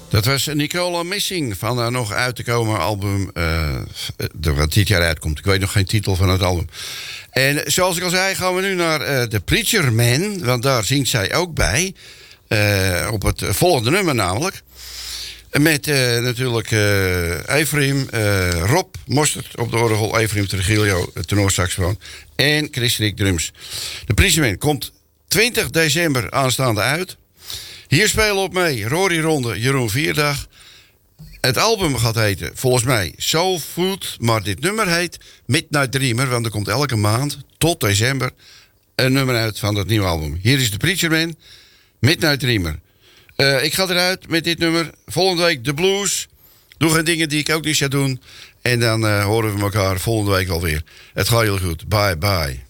Dat was Nicola Missing van haar nog uit te komen album. Dat dit jaar uitkomt. Ik weet nog geen titel van het album. En zoals ik al zei, gaan we nu naar The Preacher Man. Want daar zingt zij ook bij. Op het volgende nummer namelijk. Met natuurlijk Ephraim, Rob Mostert op de orgel, Ephraim Trujillo, tenorsaxofoon en Chris Rick drums. De Preacher Man komt 20 december aanstaande uit. Hier spelen op mee Rory Ronde, Jeroen Vierdag. Het album gaat heten, volgens mij, Soul Food. Maar dit nummer heet Midnight Dreamer. Want er komt elke maand, tot december, een nummer uit van dat nieuwe album. Hier is de Preacher Man, Midnight Dreamer. Ik ga eruit met dit nummer. Volgende week de blues. Doe geen dingen die ik ook niet zou doen. En dan horen we elkaar volgende week alweer. Het gaat heel goed. Bye bye.